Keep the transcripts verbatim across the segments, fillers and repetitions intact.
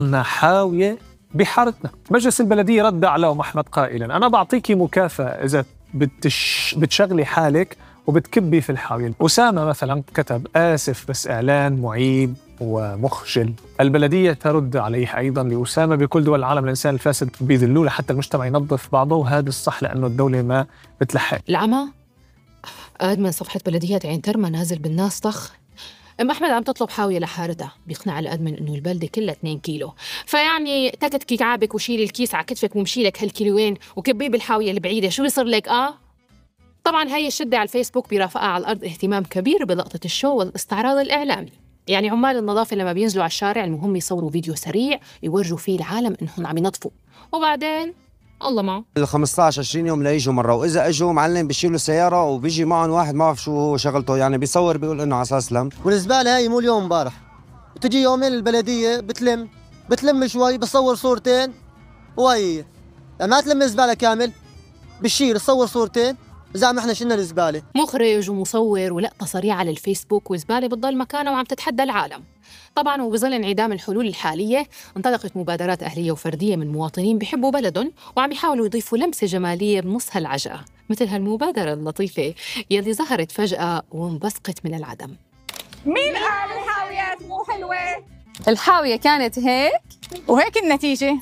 حاوية بحارتنا. مجلس البلدية رد على أم أحمد قائلا: أنا بعطيكي مكافأة إذا بتش... بتشغلي حالك وبتكبي في الحاوية. أسامة مثلا كتب: آسف بس إعلان معيب ومخجل. البلدية ترد عليه أيضا لأسامة: بكل دول العالم الإنسان الفاسد بيذلوه لحتى المجتمع ينظف بعضه، وهذا الصح لأنه الدولة ما بتلحق. العمى أدمن صفحة بلدية عين ترمى نازل بالناس طخ. أم أحمد عم تطلب حاوية لحارتها، بيقنع الأدمن إنه البلدة كلها اثنين كيلو، فيعني تكتكي كعابك وشيلي الكيس على كتفك ومشي لك هالكيلوين وكبيه بالحاوية البعيدة، شو بيصير لك؟ آه طبعاً هاي الشدة على الفيسبوك بيرافقها على الأرض اهتمام كبير بلقطة الشو والاستعراض الإعلامي. يعني عمال النظافة لما بينزلوا على الشارع المهم يصوروا فيديو سريع يورجوا فيه العالم إنهم عم ينظفوا، وبعدين الله معه ال خمسطعش عشرين يوم ليجوا مرة، وإذا إجوا معلم بيشيلوا سيارة وبيجي معهم واحد ما بعرف شو هو شغلته، يعني بيصور بيقول إنه على أساس لم. والزبالة هاي مو اليوم امبارح، بتجي يومين البلدية بتلم بتلم شوي بصور صورتين وهي يعني ما تلم الزبالة كامل، بتشيل تصور صورتين زعما احنا شلنا الزبالة. مخرج ومصور ولقطة سريعة على الفيسبوك وزبالة بتضل مكانها وعم تتحدى العالم. طبعاً وبظل انعدام الحلول الحالية انطلقت مبادرات أهلية وفردية من مواطنين بيحبوا بلدهم وعم يحاولوا يضيفوا لمسة جمالية بنص هالعجقة، مثل هالمبادرة اللطيفة يلي ظهرت فجأة وانبثقت من العدم. مين قال الحاويات مو حلوة؟ الحاوية كانت هيك وهيك النتيجة.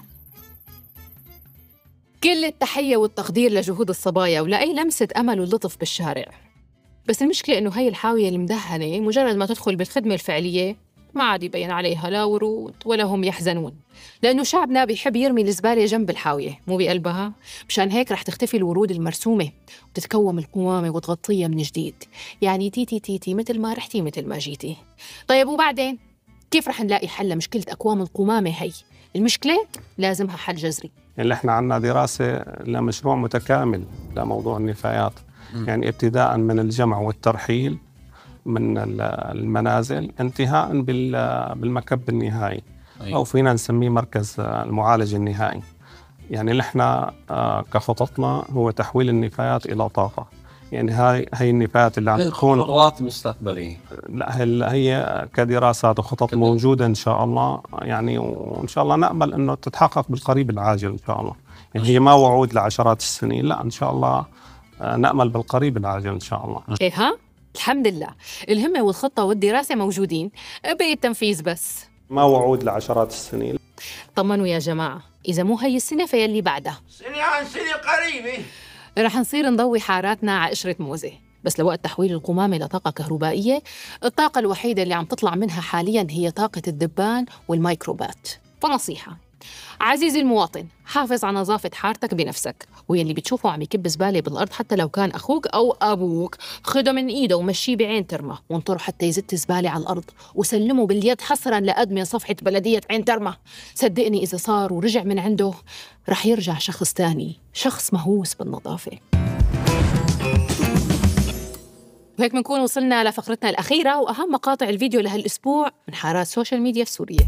كل التحية والتقدير لجهود الصبايا ولأي لمسة أمل ولطف بالشارع، بس المشكلة إنه هي الحاوية المدهنة مجرد ما تدخل بالخدمة الفعلية ما عاد يبين عليها لا ورود ولا هم يحزنون، لأنه شعبنا بيحب يرمي الزبالة جنب الحاوية مو بقلبها. مشان هيك رح تختفي الورود المرسومة وتتكوم القمامة وتغطيها من جديد، يعني تيتي تيتي مثل ما رحتي مثل ما جيتي. طيب وبعدين كيف رح نلاقي حل لمشكلة أكوام القمامة هي؟ المشكلة لازمها حل جذري. اللي احنا عنا دراسة لمشروع متكامل لموضوع النفايات، يعني ابتداء من الجمع والترحيل من المنازل انتهاء بالمكب النهائي، أو فينا نسميه مركز المعالجة النهائي. يعني اللي احنا كخططنا هو تحويل النفايات إلى طاقة. يعني هاي هي النفايات اللي عم تكون خطوات مستقبلية. لا هي كدراسات وخطط موجودة إن شاء الله، يعني وإن شاء الله نأمل إنه تتحقق بالقريب العاجل إن شاء الله. يعني هي ما وعود لعشرات السنين، لا إن شاء الله نأمل بالقريب العاجل إن شاء الله. إيه ها؟ الحمد لله، الهمة والخطة والدراسة موجودين، بقي التنفيذ بس. ما وعود لعشرات السنين. طمنوا يا جماعة، إذا مو هي السنة فيلي بعدها سنة عن سنة قريبة رح نصير نضوي حاراتنا على قشرة موزة. بس لوقت تحويل القمامة لطاقة كهربائية، الطاقة الوحيدة اللي عم تطلع منها حالياً هي طاقة الدبان والميكروبات. فنصيحة عزيزي المواطن، حافظ على نظافة حارتك بنفسك، ويلي بتشوفه عم يكب زبالة بالأرض حتى لو كان أخوك أو أبوك، خده من إيده ومشيه بعين ترمى وانطره حتى يزت زبالة على الأرض وسلمه باليد حصراً لأدمن صفحة بلدية عين ترمى. صدقني إذا صار ورجع من عنده رح يرجع شخص تاني، شخص مهووس بالنظافة. وهيك بنكون وصلنا لفقرتنا الأخيرة وأهم مقاطع الفيديو لهالأسبوع من حارات سوشيال ميديا في سوريا.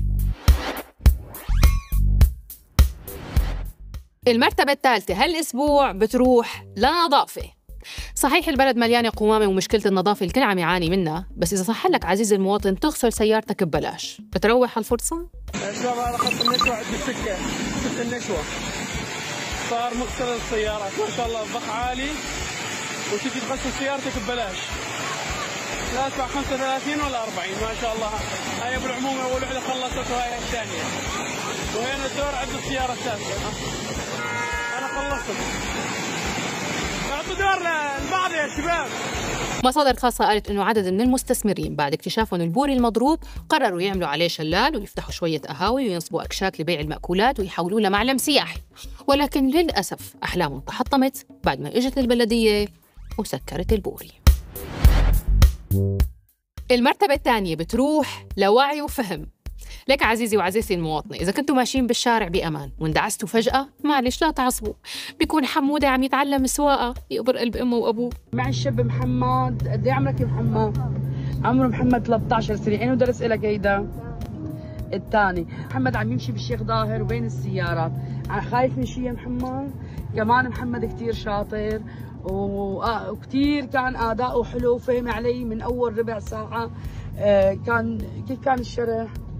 المرتبة الثالثة هالأسبوع بتروح لنظافة. صحيح البلد مليانة قمامة ومشكلة النظافة الكل عم يعاني منها، بس إذا صح لك عزيزي المواطن تغسل سيارتك ببلاش، بتروح هالفرصة؟ شباب هذا خط النشوة عند السكة، خط النشوة صار مغسل السيارات ما شاء الله بضخ عالي، وتجي تغسل سيارتك ببلاش، لا تدفع خمسة وثلاثين ولا أربعين ما شاء الله. هاي بالعموم أول وحدة خلصت وهاي الثانية، وهنا الدور عند السيارة الثالثة. أنا خلصت، أعطوا دور للبعض يا شباب. مصادر خاصة قالت إنه عدد من المستثمرين بعد اكتشافهم البوري المضروب قرروا يعملوا عليه شلال ويفتحوا شوية قهاوي وينصبوا أكشاك لبيع المأكولات ويحولوه لمعلم سياحي، ولكن للأسف أحلامهم تحطمت بعد ما إجت البلدية وسكرت البوري. المرتبة الثانية بتروح لوعي وفهم. لك عزيزي وعزيزتي المواطنة، إذا كنتوا ماشيين بالشارع بأمان واندعستوا فجأة معلش لا تعصبوا، بيكون حمودة عم يتعلم سواقة يقبر قلب أمه وأبوه. معي الشاب محمد، قد إيه عمرك يا محمد؟ عمره محمد ثلاثة عشر سنة، أين درس إلك هيدا؟ الثاني، محمد عم يمشي بالشيخ ظاهر وبين السيارات، خايف من شيء يا محمد؟ كمان محمد كتير شاطر وكتير كان أداؤه حلو، فهم علي من أول ربع ساعة. آه كان كيف كان الشرح؟